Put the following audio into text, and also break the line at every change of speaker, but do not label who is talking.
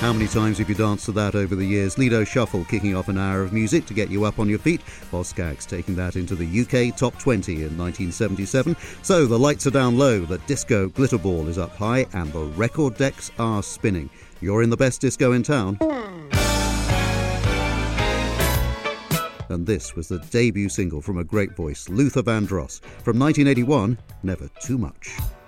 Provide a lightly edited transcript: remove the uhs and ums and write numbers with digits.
How many times have you danced to that over the years? Lido Shuffle kicking off an hour of music to get you up on your feet, while Skaggs taking that into the UK Top 20 in 1977. So the lights are down low, the disco glitterball is up high, and the record decks are spinning. You're in the best disco in town. And this was the debut single from a great voice, Luther Vandross, from 1981, Never Too Much.